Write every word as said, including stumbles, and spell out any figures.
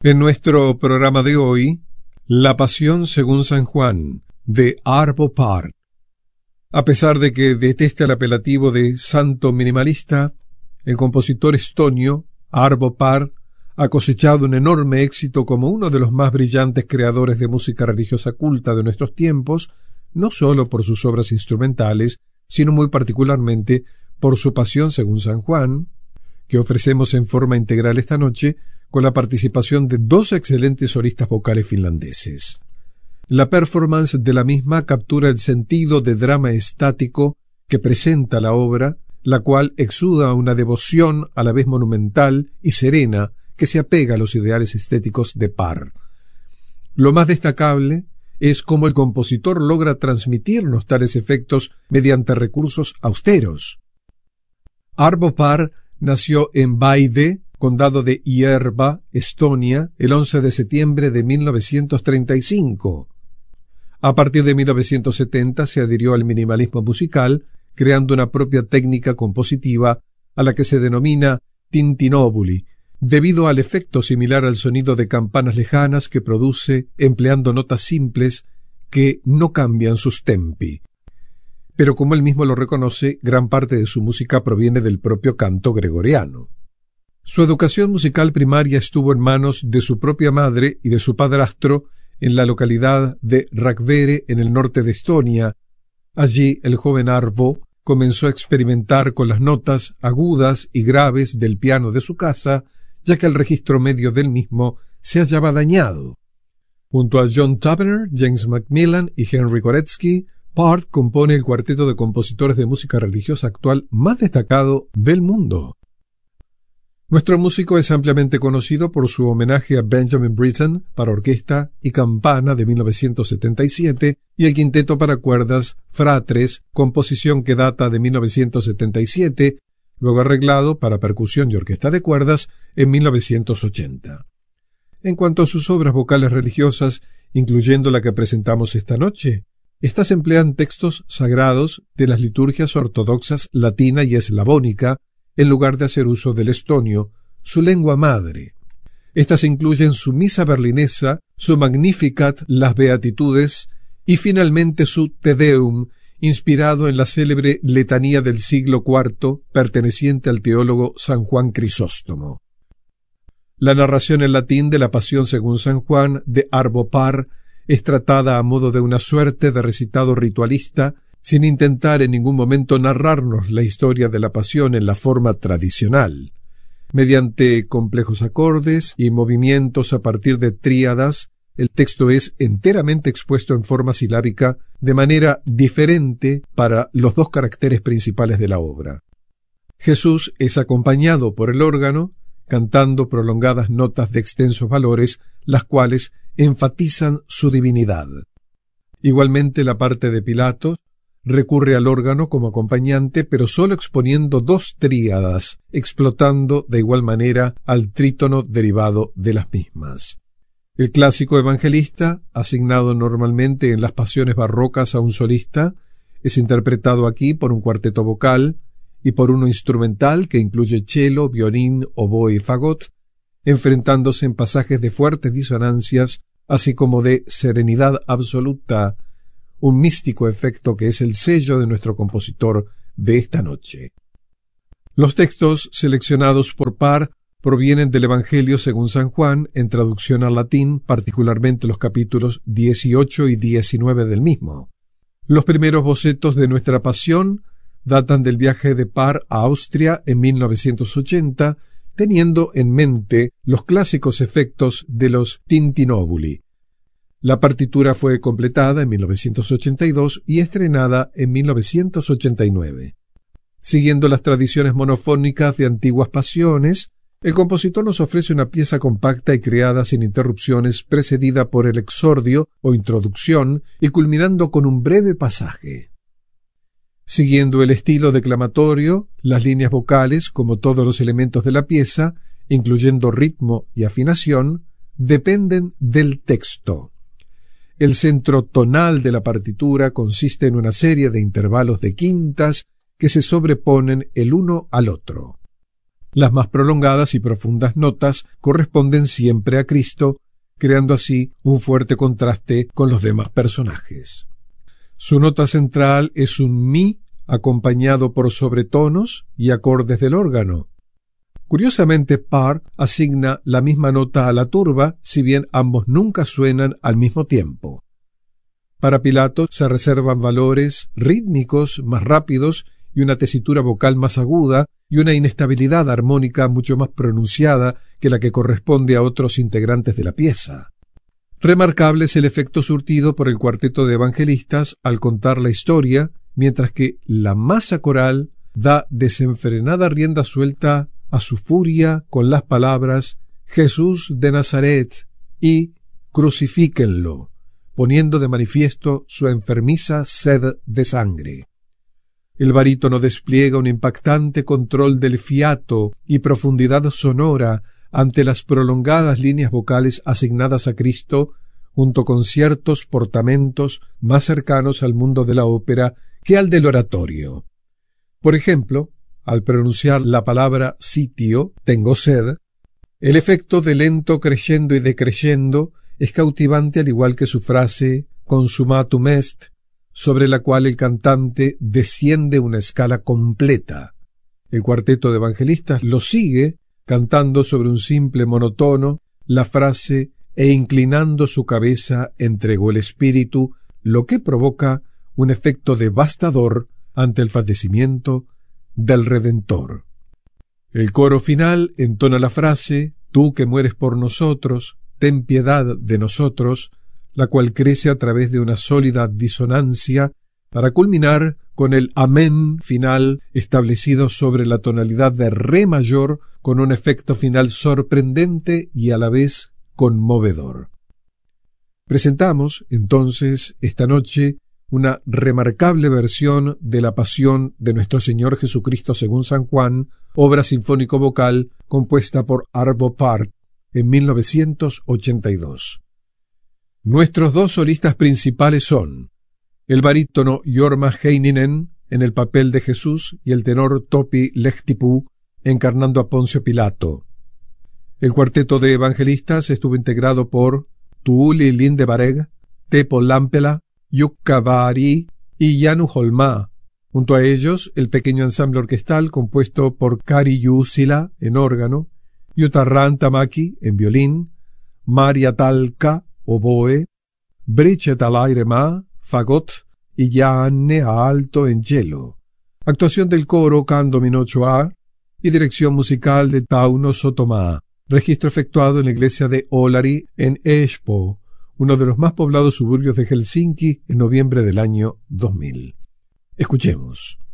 En nuestro programa de hoy, La Pasión según San Juan, de Arvo Pärt. A pesar de que detesta el apelativo de santo minimalista, el compositor estonio Arvo Pärt ha cosechado un enorme éxito como uno de los más brillantes creadores de música religiosa culta de nuestros tiempos, no solo por sus obras instrumentales, sino muy particularmente por su Pasión según San Juan, que ofrecemos en forma integral esta noche, con la participación de dos excelentes solistas vocales finlandeses. La performance de la misma captura el sentido de drama estático que presenta la obra, la cual exuda una devoción a la vez monumental y serena que se apega a los ideales estéticos de Pärt. Lo más destacable es cómo el compositor logra transmitirnos tales efectos mediante recursos austeros. Arvo Pärt nació en Paide, condado de Hierva, Estonia, el once de septiembre de mil novecientos treinta y cinco. A partir de mil novecientos setenta se adhirió al minimalismo musical, creando una propia técnica compositiva a la que se denomina tintinnobuli, debido al efecto similar al sonido de campanas lejanas que produce empleando notas simples que no cambian sus tempi. Pero como él mismo lo reconoce, gran parte de su música proviene del propio canto gregoriano. Su educación musical primaria estuvo en manos de su propia madre y de su padrastro en la localidad de Rakvere, en el norte de Estonia. Allí el joven Arvo comenzó a experimentar con las notas agudas y graves del piano de su casa, ya que el registro medio del mismo se hallaba dañado. Junto a John Tavener, James Macmillan y Henry Koretsky, Pärt compone el cuarteto de compositores de música religiosa actual más destacado del mundo. Nuestro músico es ampliamente conocido por su homenaje a Benjamin Britten para orquesta y campana de mil novecientos setenta y siete y el quinteto para cuerdas Fratres, composición que data de mil novecientos setenta y siete, luego arreglado para percusión y orquesta de cuerdas en mil novecientos ochenta. En cuanto a sus obras vocales religiosas, incluyendo la que presentamos esta noche, estas emplean textos sagrados de las liturgias ortodoxas latina y eslavónica, en lugar de hacer uso del estonio, su lengua madre. Estas incluyen su misa berlinesa, su Magnificat, las Beatitudes y finalmente su Te Deum, inspirado en la célebre letanía del siglo cuarto, perteneciente al teólogo San Juan Crisóstomo. La narración en latín de la Pasión según San Juan de Arvo Pärt es tratada a modo de una suerte de recitado ritualista, sin intentar en ningún momento narrarnos la historia de la pasión en la forma tradicional. Mediante complejos acordes y movimientos a partir de tríadas, el texto es enteramente expuesto en forma silábica de manera diferente para los dos caracteres principales de la obra. Jesús es acompañado por el órgano, cantando prolongadas notas de extensos valores, las cuales enfatizan su divinidad. Igualmente la parte de Pilatos recurre al órgano como acompañante, pero solo exponiendo dos tríadas, explotando de igual manera al trítono derivado de las mismas. El clásico evangelista, asignado normalmente en las pasiones barrocas a un solista, es interpretado aquí por un cuarteto vocal y por uno instrumental que incluye cello, violín, oboe y fagot, enfrentándose en pasajes de fuertes disonancias, así como de serenidad absoluta, un místico efecto que es el sello de nuestro compositor de esta noche. Los textos seleccionados por Pärt provienen del Evangelio según San Juan, en traducción al latín, particularmente los capítulos dieciocho y diecinueve del mismo. Los primeros bocetos de nuestra pasión datan del viaje de Pärt a Austria en mil novecientos ochenta, teniendo en mente los clásicos efectos de los tintinnobuli. La partitura fue completada en mil novecientos ochenta y dos y estrenada en mil novecientos ochenta y nueve. Siguiendo las tradiciones monofónicas de antiguas pasiones, el compositor nos ofrece una pieza compacta y creada sin interrupciones, precedida por el exordio o introducción y culminando con un breve pasaje. Siguiendo el estilo declamatorio, las líneas vocales, como todos los elementos de la pieza, incluyendo ritmo y afinación, dependen del texto. El centro tonal de la partitura consiste en una serie de intervalos de quintas que se sobreponen el uno al otro. Las más prolongadas y profundas notas corresponden siempre a Cristo, creando así un fuerte contraste con los demás personajes. Su nota central es un mi acompañado por sobretonos y acordes del órgano. Curiosamente, Part asigna la misma nota a la turba, si bien ambos nunca suenan al mismo tiempo. Para Pilato se reservan valores rítmicos más rápidos y una tesitura vocal más aguda y una inestabilidad armónica mucho más pronunciada que la que corresponde a otros integrantes de la pieza. Remarcable es el efecto surtido por el cuarteto de evangelistas al contar la historia, mientras que la masa coral da desenfrenada rienda suelta a su furia con las palabras Jesús de Nazaret y crucifíquenlo, poniendo de manifiesto su enfermiza sed de sangre. El barítono despliega un impactante control del fiato y profundidad sonora ante las prolongadas líneas vocales asignadas a Cristo, junto con ciertos portamentos más cercanos al mundo de la ópera que al del oratorio. Por ejemplo, al pronunciar la palabra sitio, tengo sed, el efecto de lento creyendo y decreyendo es cautivante, al igual que su frase consumatum est, sobre la cual el cantante desciende una escala completa. El cuarteto de evangelistas lo sigue, cantando sobre un simple monotono la frase e inclinando su cabeza entregó el espíritu, lo que provoca un efecto devastador ante el fallecimiento del Redentor. El coro final entona la frase tú que mueres por nosotros, ten piedad de nosotros, la cual crece a través de una sólida disonancia para culminar con el amén final establecido sobre la tonalidad de re mayor con un efecto final sorprendente y a la vez conmovedor. Presentamos entonces esta noche una remarcable versión de la Pasión de nuestro Señor Jesucristo según San Juan, obra sinfónico-vocal compuesta por Arvo Pärt en mil novecientos ochenta y dos. Nuestros dos solistas principales son el barítono Jorma Heininen en el papel de Jesús y el tenor Topi Lehtipuu encarnando a Poncio Pilato. El cuarteto de evangelistas estuvo integrado por Tuuli Lindeberg, Teppo Lampela, Jukka Vaari y Janu Holma. Junto a ellos, el pequeño ensamble orquestal compuesto por Kari Jussila en órgano, Jutta Rantamäki en violín, Maria Talka oboe, Bridget Alairemaa, fagot y Janne Aalto en cello. Actuación del coro Candomino Choa y dirección musical de Tauno Sotomaa. Registro efectuado en la iglesia de Olari en Espoo, uno de los más poblados suburbios de Helsinki, en noviembre del año dos mil. Escuchemos.